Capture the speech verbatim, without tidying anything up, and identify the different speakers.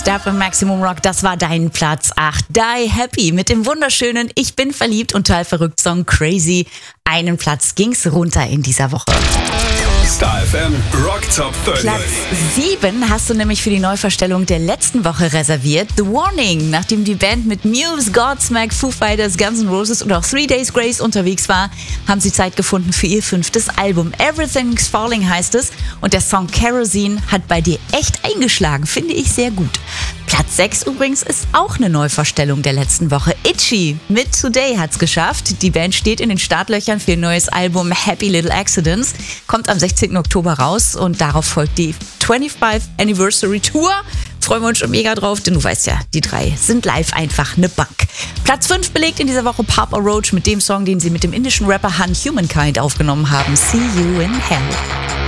Speaker 1: Step im Maximum Rock, das war dein Platz acht. Die Happy mit dem wunderschönen Ich bin verliebt und total verrückt Song Crazy. Einen Platz ging's runter in dieser Woche.
Speaker 2: Star F M Rock Top dreißig.
Speaker 1: Platz sieben hast du nämlich für die Neuverstellung der letzten Woche reserviert. The Warning. Nachdem die Band mit Muse, Godsmack, Foo Fighters, Guns N' Roses und auch Three Days Grace unterwegs war, haben sie Zeit gefunden für ihr fünftes Album. Everything's Falling heißt es. Und der Song Kerosene hat bei dir echt eingeschlagen. Finde ich sehr gut. Platz sechs übrigens ist auch eine Neuverstellung der letzten Woche. Itchy mit Today hat's geschafft. Die Band steht in den Startlöchern für ihr neues Album Happy Little Accidents. Kommt am sechzehnten Oktober raus und darauf folgt die fünfundfünfzigste Anniversary Tour. Freuen wir uns schon mega drauf, denn du weißt ja, die drei sind live einfach eine Bank. Platz fünf belegt in dieser Woche Papa Roach mit dem Song, den sie mit dem indischen Rapper Han Humankind aufgenommen haben. See You in Hell.